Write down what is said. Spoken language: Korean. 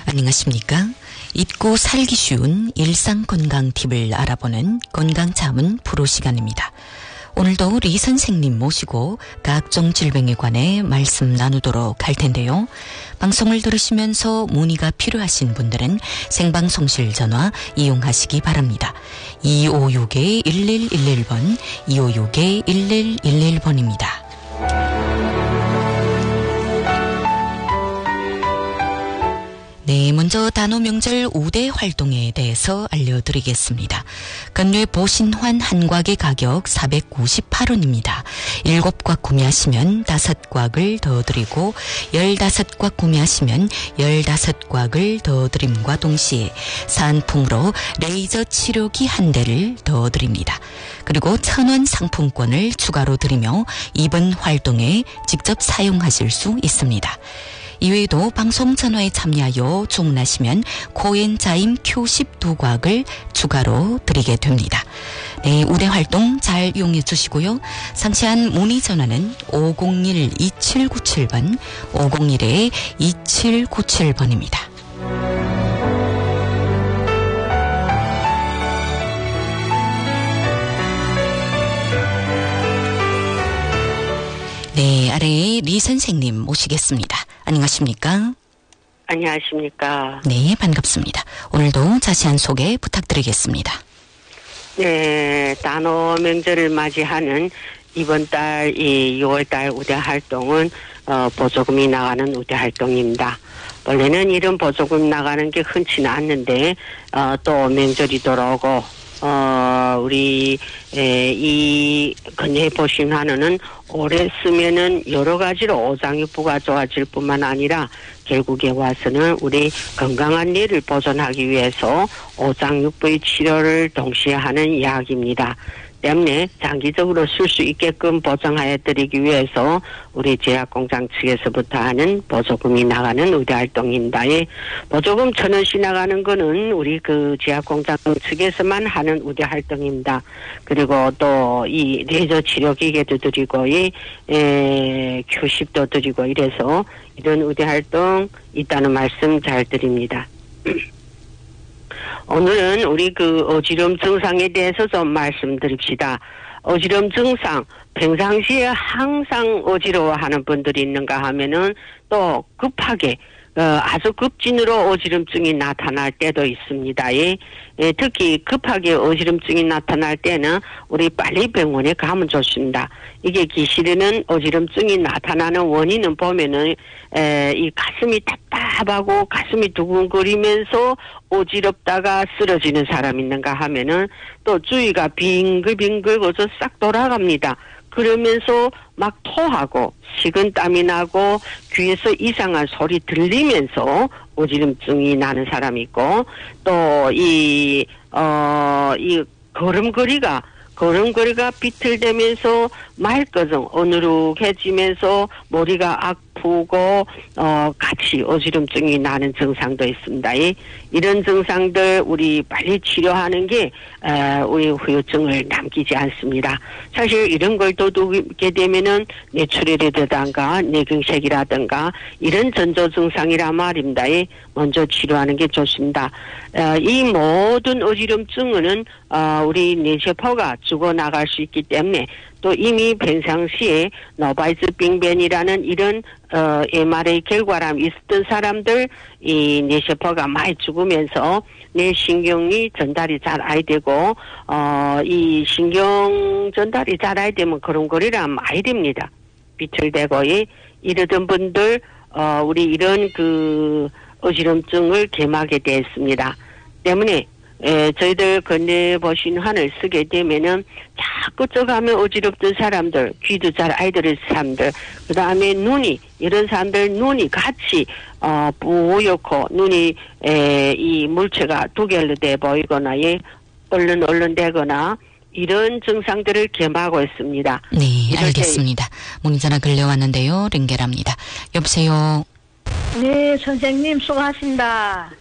안녕하십니까? 잊고 살기 쉬운 일상 건강 팁을 알아보는 건강자문 프로 시간입니다. 오늘도 리 선생님 모시고 각종 질병에 관해 말씀 나누도록 할 텐데요. 방송을 들으시면서 문의가 필요하신 분들은 생방송실 전화 이용하시기 바랍니다. 256-1111번, 256-1111번입니다. 네, 먼저 단오 명절 우대 활동에 대해서 알려드리겠습니다. 건뇌 보신환 한 곽의 가격 498원입니다. 7곽 구매하시면 5곽을 더 드리고 15곽 구매하시면 15곽을 더 드림과 동시에 사은품으로 레이저 치료기 한 대를 더 드립니다. 그리고 1,000원 상품권을 추가로 드리며 이번 활동에 직접 사용하실 수 있습니다. 이외에도 방송 전화에 참여하여 주문하시면 코엔자임 Q10 2곽을 추가로 드리게 됩니다. 네, 우대 활동 잘 이용해 주시고요. 상세한 문의 전화는 501-2797번, 501-2797번입니다. 네, 아래에 리 선생님 모시겠습니다. 안녕하십니까? 안녕하십니까? 네, 반갑습니다. 오늘도 자세한 소개 부탁드리겠습니다. 네, 단오 명절을 맞이하는 이번 달 이 6월달 우대 활동은 보조금이 나가는 우대 활동입니다. 원래는 이런 보조금 나가는 게 흔치는 않는데 또 명절이 돌아오고 우리 이 건예 보신환원은 오래 쓰면은 여러 가지로 오장육부가 좋아질 뿐만 아니라 결국에 와서는 우리 건강한 뇌를 보존하기 위해서 오장육부의 치료를 동시에 하는 약입니다. 때문에 장기적으로 쓸 수 있게끔 보장하여 드리기 위해서 우리 제약공장 측에서부터 하는 보조금이 나가는 의대 활동입니다. 예, 보조금 1,000원씩 나가는 거는 우리 그 제약공장 측에서만 하는 의대 활동입니다. 그리고 또 이 레이저 치료기계도 드리고 이 Q10도 드리고 이래서 이런 의대 활동 있다는 말씀 잘 드립니다. 오늘은 우리 그 어지럼 증상에 대해서 좀 말씀드립시다. 어지럼 증상, 평상시에 항상 어지러워하는 분들이 있는가 하면은 또 급하게 아주 급진으로 어지럼증이 나타날 때도 있습니다. 예, 특히 급하게 어지럼증이 나타날 때는 우리 빨리 병원에 가면 좋습니다. 이게 기실에는 어지럼증이 나타나는 원인은 보면은 이 가슴이 답답하고 가슴이 두근거리면서 어지럽다가 쓰러지는 사람 있는가 하면은 또 주위가 빙글빙글 거져 싹 돌아갑니다. 그러면서 막 토하고 식은땀이 나고 귀에서 이상한 소리 들리면서 어지럼증이 나는 사람이 있고 또 이 걸음걸이가 비틀대면서 말거정 어누룩해지면서 머리가 아프고 같이 어지럼증이 나는 증상도 있습니다. 이런 증상들 우리 빨리 치료하는 게 우리 후유증을 남기지 않습니다. 사실 이런 걸 도둑게 되면은 뇌출혈이라든가 뇌경색이라든가 이런 전조 증상이란 말입니다. 먼저 치료하는 게 좋습니다. 이 모든 어지럼증은 우리 뇌세포가 죽어나갈 수 있기 때문에 또 이미 평상시에 노바이스 빙변이라는 이런 MRI 결과람 있었던 사람들 이 뇌세포가 많이 죽으면서 뇌신경이 전달이 잘 안 되고 이 신경 전달이 잘 안 되면 걸음걸이랑 많이 됩니다. 비틀대고 이러던 분들 우리 이런 그 어지럼증을 gem하게 됐습니다. 때문에 저희들 건네보신환을 쓰게 되면은 자꾸 쪼가면 어지럽던 사람들, 귀도 잘 안 들을 사람들, 그 다음에 눈이, 이런 사람들 눈이 같이, 뿌옇고, 눈이, 이 물체가 두 개로 돼 보이거나, 얼른 되거나, 이런 증상들을 gem하고 있습니다. 네, 알겠습니다. 문의전화 걸려왔는데요. 링겔합니다. 여보세요. 네, 선생님 수고하십니다.